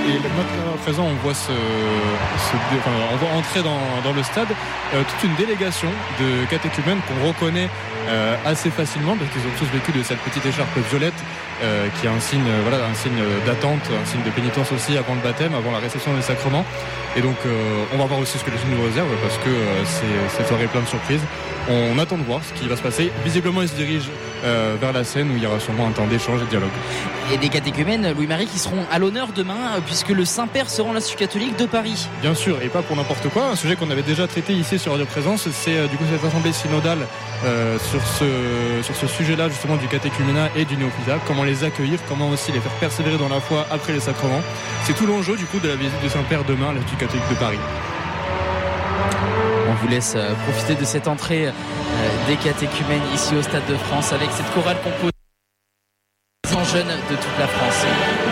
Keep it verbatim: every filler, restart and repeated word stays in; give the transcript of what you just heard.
et maintenant à présent, on voit ce, ce enfin, on voit entrer dans, dans le stade euh, toute une délégation de catéchumènes qu'on reconnaît euh, assez facilement parce qu'ils ont tous vécu de cette petite écharpe violette euh, qui est un signe, euh, voilà, un signe d'attente, un signe de pénitence aussi avant le baptême, avant la réception des sacrements. Et donc, euh, on va voir aussi ce que les films nous réservent parce que euh, c'est cette soirée pleine de surprises. On attend de voir ce qui va se passer. Visiblement, ils se dirigent euh, vers la scène où il y aura sûrement un temps d'échange et de dialogue. Et des catéchumènes, Louis-Marie, qui seront à l'honneur demain puisque le Saint-Père se rend à l'Institut catholique de Paris. Bien sûr, et pas pour n'importe quoi. Un sujet qu'on avait déjà traité ici sur Radio Présence, c'est euh, du coup cette assemblée synodale euh, sur ce sur ce sujet-là justement du catéchuménat et du néophytat. Comment les accueillir, comment aussi les faire persévérer dans la foi après les sacrements. C'est tout l'enjeu du coup de la visite du Saint-Père demain à l'Institut catholique de Paris. On vous laisse profiter de cette entrée des catéchumènes ici au Stade de France avec cette chorale composée de jeunes de toute la France.